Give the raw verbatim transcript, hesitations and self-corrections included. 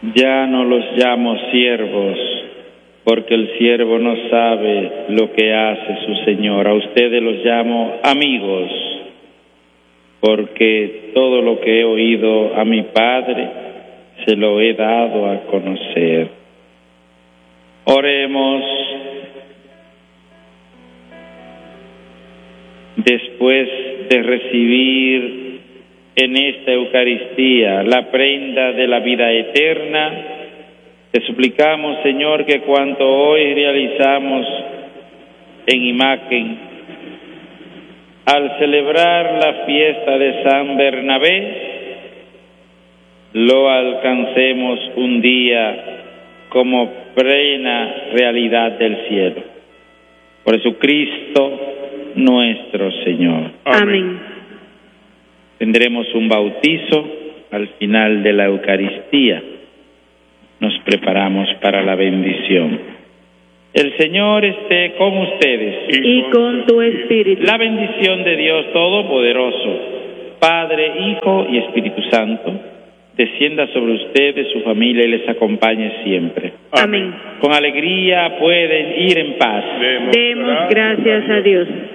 Ya no los llamo siervos, porque el siervo no sabe lo que hace su señor. A ustedes los llamo amigos, porque todo lo que he oído a mi Padre se lo he dado a conocer. Oremos. Después de recibir en esta Eucaristía la prenda de la vida eterna, te suplicamos, Señor, que cuanto hoy realizamos en imagen, al celebrar la fiesta de San Bernabé, lo alcancemos un día como plena realidad del cielo. Por Jesucristo nuestro Señor. Amén. Tendremos un bautizo al final de la Eucaristía. Nos preparamos para la bendición. El Señor esté con ustedes. Y con tu espíritu. La bendición de Dios Todopoderoso, Padre, Hijo y Espíritu Santo, descienda sobre ustedes, su familia y les acompañe siempre. Amén. Con alegría pueden ir en paz. Demos gracias a Dios.